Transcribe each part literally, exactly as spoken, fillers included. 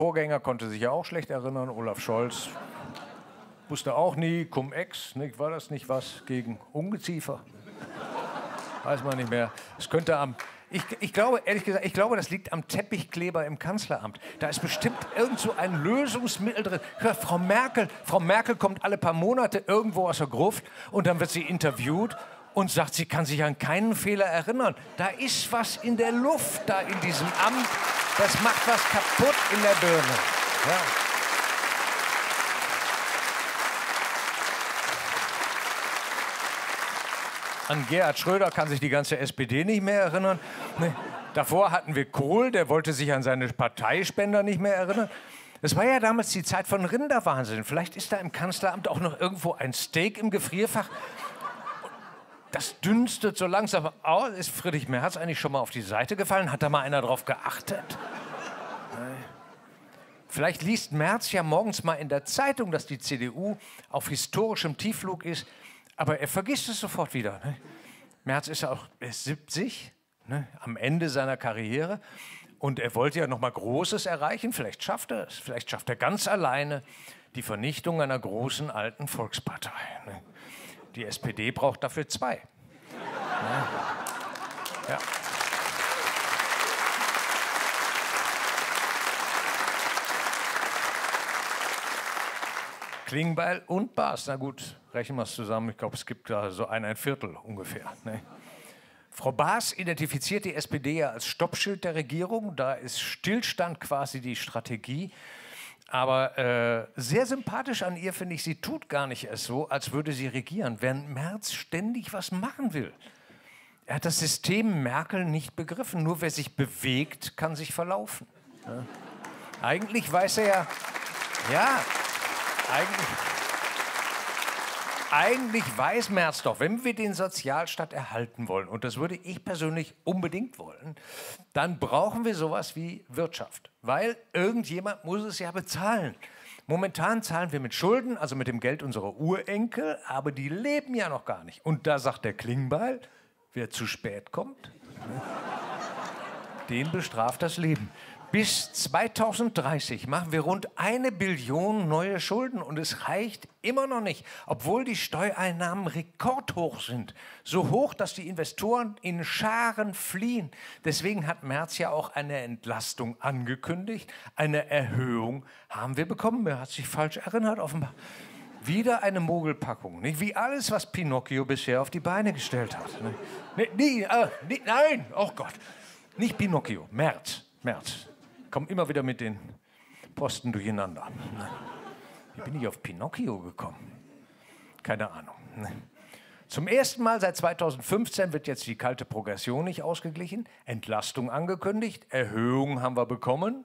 Vorgänger konnte sich ja auch schlecht erinnern, Olaf Scholz. Wusste auch nie, Cum-Ex, nicht, war das nicht was gegen Ungeziefer? Weiß man nicht mehr. Es könnte am... Ich, ich glaube, ehrlich gesagt, ich glaube, das liegt am Teppichkleber im Kanzleramt. Da ist bestimmt irgend so ein Lösungsmittel drin. Hör, Frau Merkel, Frau Merkel kommt alle paar Monate irgendwo aus der Gruft und dann wird sie interviewt und sagt, sie kann sich an keinen Fehler erinnern. Da ist was in der Luft da in diesem Amt. Das macht was kaputt in der Birne. Ja. An Gerhard Schröder kann sich die ganze S P D nicht mehr erinnern. Nee. Davor hatten wir Kohl, der wollte sich an seine Parteispender nicht mehr erinnern. Es war ja damals die Zeit von Rinderwahnsinn. Vielleicht ist da im Kanzleramt auch noch irgendwo ein Steak im Gefrierfach. Das dünstet so langsam aus. Ist Friedrich Merz eigentlich schon mal auf die Seite gefallen? Hat da mal einer drauf geachtet? Vielleicht liest Merz ja morgens mal in der Zeitung, dass die C D U auf historischem Tiefflug ist. Aber er vergisst es sofort wieder. Ne? Merz ist ja auch ist siebzig, ne? Am Ende seiner Karriere. Und er wollte ja noch mal Großes erreichen. Vielleicht schafft er es. Vielleicht schafft er ganz alleine die Vernichtung einer großen alten Volkspartei. Ne? Die S P D braucht dafür zwei. Ne? Ja. Klingbeil und Baas, na gut, rechnen wir es zusammen. Ich glaube, es gibt da so ein, ein Viertel ungefähr. Ne? Frau Baas identifiziert die S P D ja als Stoppschild der Regierung. Da ist Stillstand quasi die Strategie. Aber äh, sehr sympathisch an ihr finde ich, sie tut gar nicht erst so, als würde sie regieren, während Merz ständig was machen will. Er hat das System Merkel nicht begriffen. Nur wer sich bewegt, kann sich verlaufen. Ja? Eigentlich weiß er ja, ja, Eigentlich, eigentlich weiß Merz doch, wenn wir den Sozialstaat erhalten wollen, und das würde ich persönlich unbedingt wollen, dann brauchen wir sowas wie Wirtschaft. Weil irgendjemand muss es ja bezahlen. Momentan zahlen wir mit Schulden, also mit dem Geld unserer Urenkel, aber die leben ja noch gar nicht. Und da sagt der Klingbeil, wer zu spät kommt, den bestraft das Leben. Bis zweitausenddreißig machen wir rund eine Billion neue Schulden und es reicht immer noch nicht, obwohl die Steuereinnahmen rekordhoch sind. So hoch, dass die Investoren in Scharen fliehen. Deswegen hat Merz ja auch eine Entlastung angekündigt. Eine Erhöhung haben wir bekommen. Er hat sich falsch erinnert, offenbar. Wieder eine Mogelpackung. Nicht wie alles, was Pinocchio bisher auf die Beine gestellt hat. Nee, nee, äh, nee, nein, oh Gott. Nicht Pinocchio, Merz. Merz. Kommen immer wieder mit den Posten durcheinander. Wie bin ich auf Pinocchio gekommen? Keine Ahnung. Zum ersten Mal seit zweitausendfünfzehn wird jetzt die kalte Progression nicht ausgeglichen. Entlastung angekündigt. Erhöhung haben wir bekommen.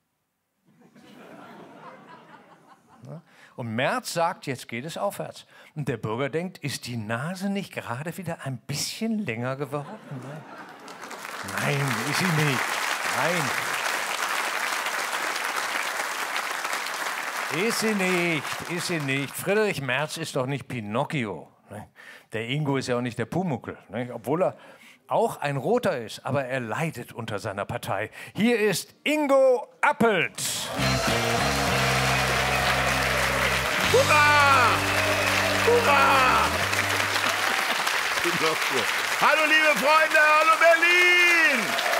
Und Merz sagt, jetzt geht es aufwärts. Und der Bürger denkt, ist die Nase nicht gerade wieder ein bisschen länger geworden? Nein, ist sie nicht. Nein. Ist sie nicht, ist sie nicht. Friedrich Merz ist doch nicht Pinocchio. Ne? Der Ingo ist ja auch nicht der Pumuckl, ne? Obwohl er auch ein Roter ist, aber er leidet unter seiner Partei. Hier ist Ingo Appelt. Hurra! Hurra! Hallo liebe Freunde, hallo Berlin!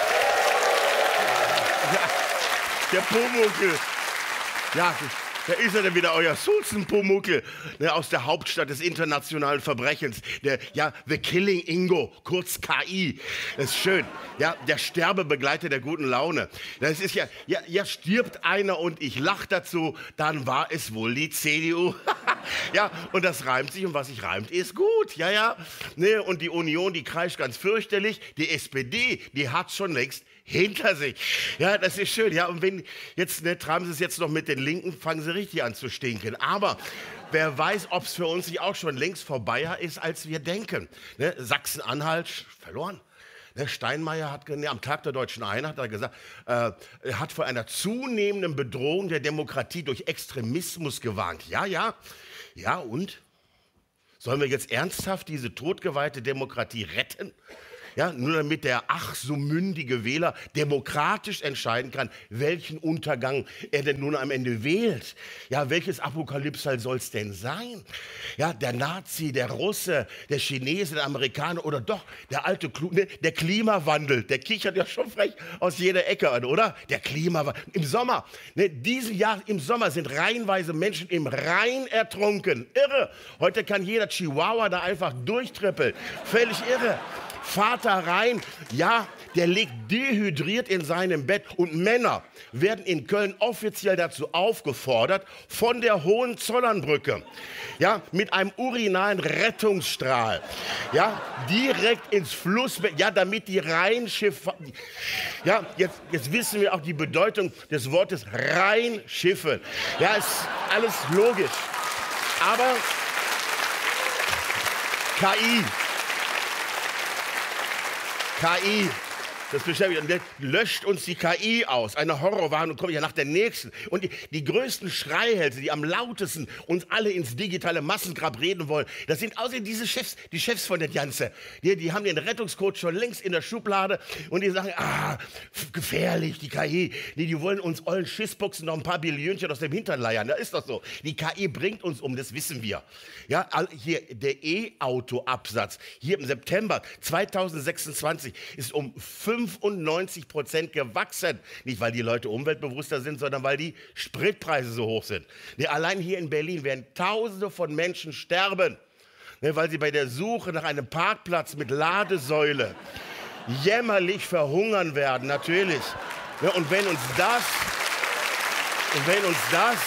Ja, der Pumuckl. Ja, da ist er denn wieder, euer Sulzen Pumuckl, ne, aus der Hauptstadt des internationalen Verbrechens. Der, ja, The Killing Ingo, kurz K I. Das ist schön. Ja, der Sterbebegleiter der guten Laune. Das ist ja, ja, ja, stirbt einer und ich lach dazu, dann war es wohl die C D U. Ja, und das reimt sich und was sich reimt, ist gut. Ja, ja. Ne, und die Union, die kreischt ganz fürchterlich. Die S P D, die hat schon längst hinter sich. Ja, das ist schön. Ja, und wenn jetzt, ne, treiben sie es jetzt noch mit den Linken, fangen sie richtig an zu stinken. Aber wer weiß, ob es für uns nicht auch schon längst vorbei ist, als wir denken. Ne, Sachsen-Anhalt verloren. Ne, Steinmeier hat ne, am Tag der Deutschen Einheit hat er gesagt, äh, er hat vor einer zunehmenden Bedrohung der Demokratie durch Extremismus gewarnt. Ja, ja. Ja, und? Sollen wir jetzt ernsthaft diese totgeweihte Demokratie retten? Ja, nur damit der ach so mündige Wähler demokratisch entscheiden kann, welchen Untergang er denn nun am Ende wählt. Ja, welches Apokalypsal soll es denn sein? Ja, der Nazi, der Russe, der Chinese, der Amerikaner oder doch der alte Klu ne, der Klimawandel. Der kichert ja schon frech aus jeder Ecke an, oder? Der Klimawandel. Im Sommer, ne, diesen Jahr im Sommer sind reihenweise Menschen im Rhein ertrunken. Irre. Heute kann jeder Chihuahua da einfach durchtrippeln. Völlig irre. Vater Rhein, ja, der liegt dehydriert in seinem Bett. Und Männer werden in Köln offiziell dazu aufgefordert, von der Hohenzollernbrücke, ja, mit einem urinalen Rettungsstrahl, ja, direkt ins Flussbett, ja, damit die Rheinschiffe, ja, jetzt, jetzt wissen wir auch die Bedeutung des Wortes Rheinschiffe. Ja, ist alles logisch. Aber K I, K I, das beschäftigt uns. Löscht uns die K I aus. Eine Horrorwarnung kommt ja nach der nächsten. Und die, die größten Schreihälse, die am lautesten uns alle ins digitale Massengrab reden wollen, das sind außerdem diese Chefs, die Chefs von der Janze. Die, die haben den Rettungscode schon längst in der Schublade und die sagen, ah, gefährlich, die K I. Die, die wollen uns ollen Schissboxen noch ein paar Billionchen aus dem Hintern leiern. Da ist das so. Die K I bringt uns um, das wissen wir. Ja, hier der E-Auto-Absatz, hier im September zweitausendsechsundzwanzig ist um fünfundneunzig Prozent gewachsen. Nicht, weil die Leute umweltbewusster sind, sondern weil die Spritpreise so hoch sind. Ne, allein hier in Berlin werden Tausende von Menschen sterben, ne, weil sie bei der Suche nach einem Parkplatz mit Ladesäule jämmerlich verhungern werden, natürlich. Ne, und wenn uns das, und wenn uns das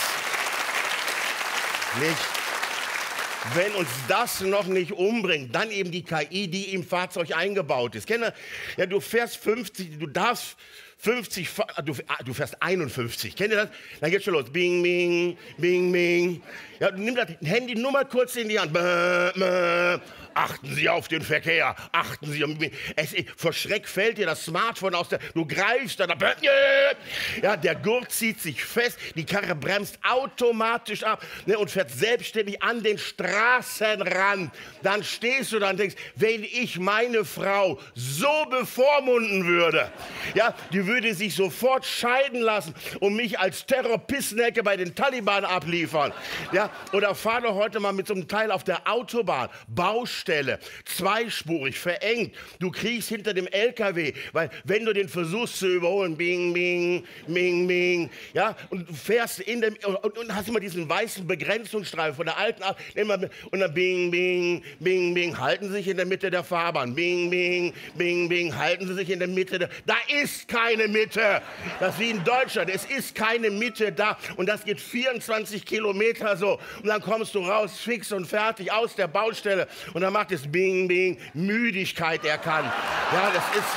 nicht Wenn uns das noch nicht umbringt, dann eben die K I, die im Fahrzeug eingebaut ist. Kenne, ja, du fährst fünfzig, du darfst fünfzig, du, du fährst einundfünfzig. Kennt ihr das? Dann geht's schon los. Bing, bing, bing, bing. Ja, nimm das Handy nur mal kurz in die Hand. Bäh, bäh. Achten Sie auf den Verkehr. Achten Sie auf den es, vor Schreck fällt dir das Smartphone aus der... Du greifst dann... Ja, der Gurt zieht sich fest. Die Karre bremst automatisch ab, ne, und fährt selbstständig an den Straßenrand. Dann stehst du da und denkst, wenn ich meine Frau so bevormunden würde, ja, die würde sich sofort scheiden lassen und mich als Terrorpissnecke bei den Taliban abliefern. Ja, oder fahr doch heute mal mit so einem Teil auf der Autobahn. Baustelle, zweispurig, verengt. Du kriegst hinter dem L K W, weil wenn du den versuchst zu überholen, bing, bing, bing, bing, ja, und du fährst in dem, und, und hast immer diesen weißen Begrenzungsstreifen von der alten Art, und dann bing, bing, bing, bing, halten Sie sich in der Mitte der Fahrbahn, bing, bing, bing, bing, halten Sie sich in der Mitte der, da ist keine Mitte. Das ist wie in Deutschland, es ist keine Mitte da und das geht vierundzwanzig Kilometer so und dann kommst du raus, fix und fertig aus der Baustelle und dann macht es bing, bing, Müdigkeit erkannt. Ja, das ist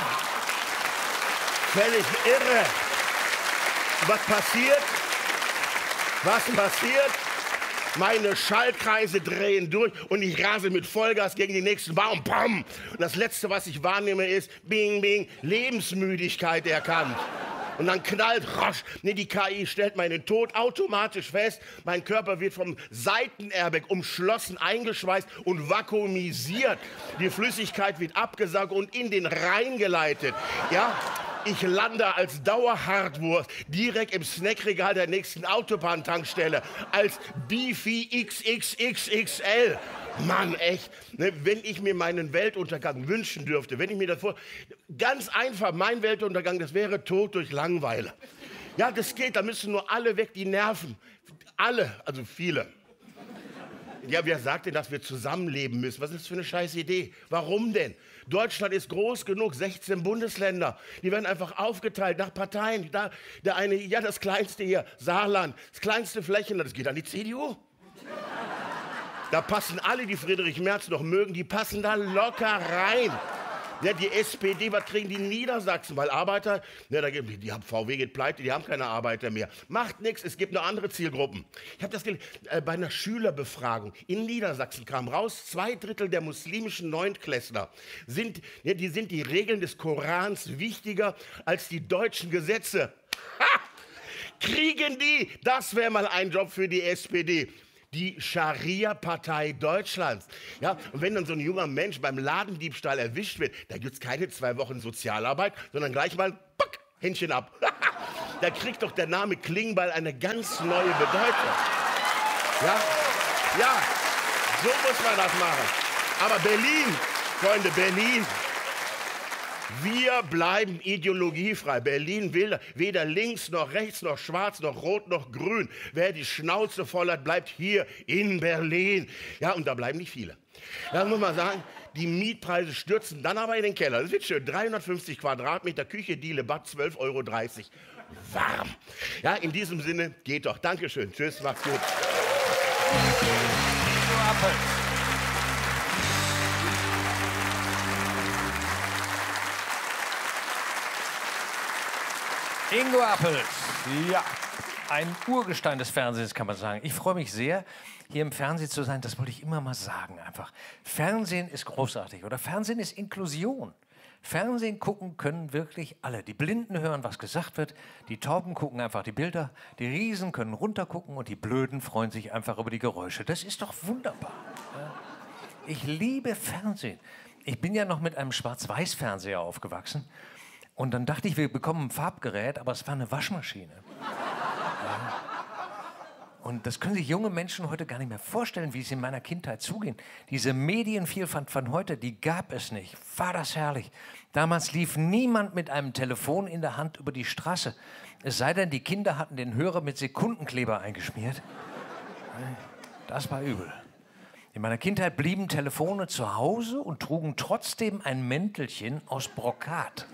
völlig irre. Was passiert? Was passiert? Meine Schaltkreise drehen durch und ich rase mit Vollgas gegen den nächsten Baum. Bam! Und das Letzte, was ich wahrnehme, ist bing, bing, Lebensmüdigkeit erkannt. Und dann knallt rasch. Nee, die K I stellt meinen Tod automatisch fest. Mein Körper wird vom Seitenairbag umschlossen, eingeschweißt und vakuumisiert. Die Flüssigkeit wird abgesaugt und in den Rhein geleitet. Ja? Ich lande als Dauerhartwurst direkt im Snackregal der nächsten Autobahntankstelle als Beefy X X X X L. Mann, echt, ne, wenn ich mir meinen Weltuntergang wünschen dürfte, wenn ich mir das vor... Ganz einfach, mein Weltuntergang, das wäre Tod durch Langeweile. Ja, das geht, da müssen nur alle weg, die Nerven. Alle, also viele. Ja, wer sagt denn, dass wir zusammenleben müssen? Was ist das für eine scheiß Idee? Warum denn? Deutschland ist groß genug, sechzehn Bundesländer. Die werden einfach aufgeteilt nach Parteien. Da, der eine, ja, das kleinste hier, Saarland, das kleinste Flächenland, das geht an die C D U. Da passen alle, die Friedrich Merz noch mögen, die passen da locker rein. Ja, die S P D, was kriegen die in Niedersachsen? Weil Arbeiter, ne, da gibt, die haben V W geht pleite, die haben keine Arbeiter mehr. Macht nichts, es gibt noch andere Zielgruppen. Ich habe das äh, bei einer Schülerbefragung in Niedersachsen kam raus, zwei Drittel der muslimischen Neuntklässler sind, ne, die sind die Regeln des Korans wichtiger als die deutschen Gesetze. Ha! Kriegen die? Das wäre mal ein Job für die S P D. die Scharia-Partei Deutschlands. Ja, und wenn dann so ein junger Mensch beim Ladendiebstahl erwischt wird, da gibt es keine zwei Wochen Sozialarbeit, sondern gleich mal, pack, Händchen ab. Da kriegt doch der Name Klingbeil eine ganz neue Bedeutung. Ja, ja, so muss man das machen. Aber Berlin, Freunde, Berlin, wir bleiben ideologiefrei. Berlin will weder links noch rechts noch schwarz noch rot noch grün. Wer die Schnauze voll hat, bleibt hier in Berlin. Ja, und da bleiben nicht viele. Da muss man sagen, die Mietpreise stürzen dann aber in den Keller. Das wird schön. dreihundertfünfzig Quadratmeter, Küche, Diele, Bad, zwölf Euro dreißig. Warm. Ja, in diesem Sinne, geht doch. Dankeschön. Tschüss, macht's gut. Ingo Appelt, ja, ein Urgestein des Fernsehens, kann man sagen. Ich freue mich sehr, hier im Fernsehen zu sein. Das wollte ich immer mal sagen, einfach. Fernsehen ist großartig oder Fernsehen ist Inklusion. Fernsehen gucken können wirklich alle. Die Blinden hören, was gesagt wird. Die Tauben gucken einfach die Bilder. Die Riesen können runtergucken und die Blöden freuen sich einfach über die Geräusche. Das ist doch wunderbar. Ja. Ich liebe Fernsehen. Ich bin ja noch mit einem Schwarz-Weiß-Fernseher aufgewachsen. Und dann dachte ich, wir bekommen ein Farbgerät, aber es war eine Waschmaschine. Ja. Und das können sich junge Menschen heute gar nicht mehr vorstellen, wie es in meiner Kindheit zuging. Diese Medienvielfalt von heute, die gab es nicht. War das herrlich. Damals lief niemand mit einem Telefon in der Hand über die Straße. Es sei denn, die Kinder hatten den Hörer mit Sekundenkleber eingeschmiert. Das war übel. In meiner Kindheit blieben Telefone zu Hause und trugen trotzdem ein Mäntelchen aus Brokat.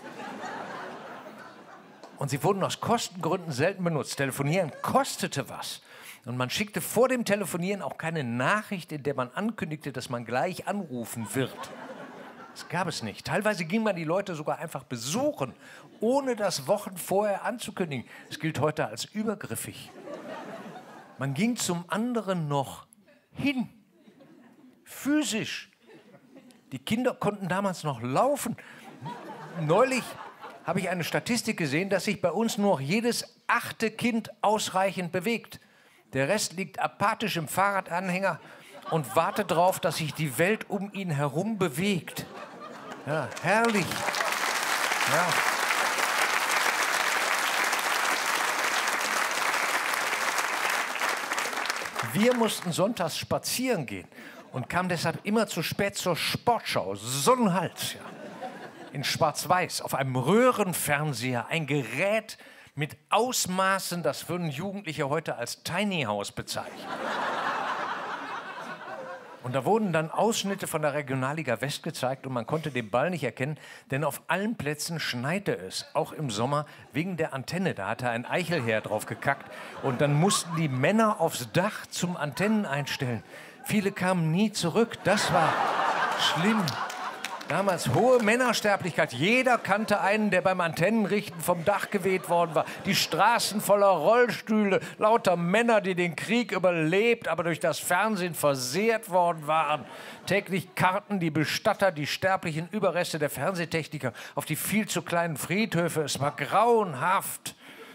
Und sie wurden aus Kostengründen selten benutzt. Telefonieren kostete was. Und man schickte vor dem Telefonieren auch keine Nachricht, in der man ankündigte, dass man gleich anrufen wird. Das gab es nicht. Teilweise ging man die Leute sogar einfach besuchen, ohne das Wochen vorher anzukündigen. Das gilt heute als übergriffig. Man ging zum anderen noch hin. Physisch. Die Kinder konnten damals noch laufen. Neulich habe ich eine Statistik gesehen, dass sich bei uns nur noch jedes achte Kind ausreichend bewegt. Der Rest liegt apathisch im Fahrradanhänger und wartet darauf, dass sich die Welt um ihn herum bewegt. Ja, herrlich. Ja. Wir mussten sonntags spazieren gehen und kamen deshalb immer zu spät zur Sportschau. So ein Hals, ja. In Schwarz-Weiß, auf einem Röhrenfernseher, ein Gerät mit Ausmaßen, das würden Jugendliche heute als Tiny House bezeichnen. Und da wurden dann Ausschnitte von der Regionalliga West gezeigt und man konnte den Ball nicht erkennen, denn auf allen Plätzen schneite es, auch im Sommer, wegen der Antenne. Da hatte ein Eichelherr drauf gekackt und dann mussten die Männer aufs Dach zum Antennen einstellen. Viele kamen nie zurück, das war schlimm. Damals hohe Männersterblichkeit. Jeder kannte einen, der beim Antennenrichten vom Dach geweht worden war. Die Straßen voller Rollstühle, lauter Männer, die den Krieg überlebt, aber durch das Fernsehen versehrt worden waren. Täglich karten die Bestatter die sterblichen Überreste der Fernsehtechniker auf die viel zu kleinen Friedhöfe. Es war grauenhaft.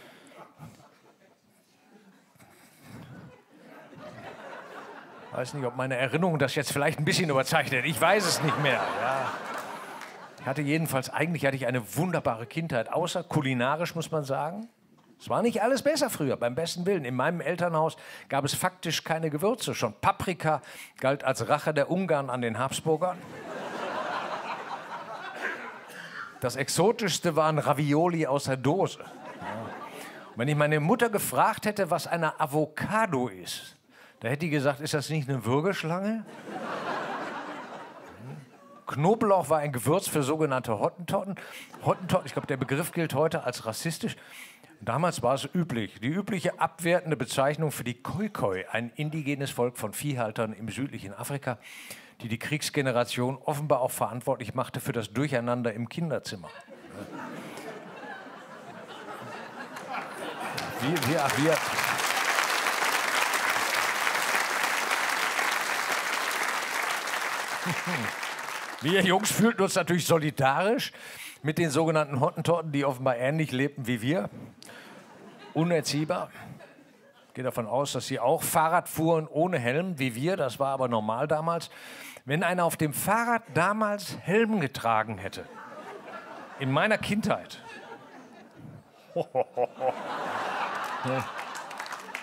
Ich weiß nicht, ob meine Erinnerung das jetzt vielleicht ein bisschen überzeichnet. Ich weiß es nicht mehr. Ja. Ich hatte jedenfalls, eigentlich hatte ich eine wunderbare Kindheit, außer kulinarisch, muss man sagen. Es war nicht alles besser früher, beim besten Willen. In meinem Elternhaus gab es faktisch keine Gewürze. Schon Paprika galt als Rache der Ungarn an den Habsburgern. Das Exotischste waren Ravioli aus der Dose. Ja. Wenn ich meine Mutter gefragt hätte, was eine Avocado ist, da hätte die gesagt, ist das nicht eine Würgeschlange? Knoblauch war ein Gewürz für sogenannte Hottentotten. Hottentotten, ich glaube, der Begriff gilt heute als rassistisch. Damals war es üblich, die übliche abwertende Bezeichnung für die Khoikhoi, ein indigenes Volk von Viehhaltern im südlichen Afrika, die die Kriegsgeneration offenbar auch verantwortlich machte für das Durcheinander im Kinderzimmer. Wir, wir, wir. Wir Jungs fühlten uns natürlich solidarisch mit den sogenannten Hottentotten, die offenbar ähnlich lebten wie wir. Unerziehbar. gehe davon aus, dass Sie auch Fahrrad fuhren ohne Helm, wie wir. Das war aber normal damals. Wenn einer auf dem Fahrrad damals Helm getragen hätte, in meiner Kindheit.